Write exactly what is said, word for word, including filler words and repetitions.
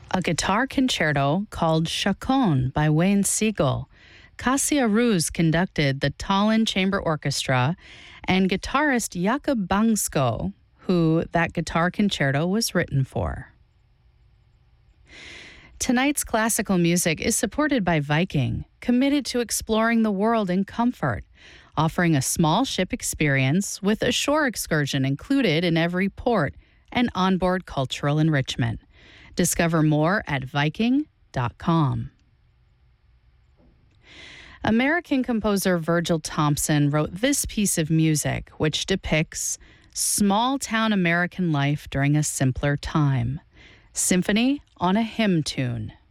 a guitar concerto called Chaconne by Wayne Siegel. Kasia Ruse conducted the Tallinn Chamber Orchestra, and guitarist Jakub Bangsko, who that guitar concerto was written for. Tonight's classical music is supported by Viking, committed to exploring the world in comfort, offering a small ship experience with a shore excursion included in every port and onboard cultural enrichment. Discover more at viking dot com. American composer Virgil Thompson wrote this piece of music, which depicts small-town American life during a simpler time. Symphony on a Hymn Tune.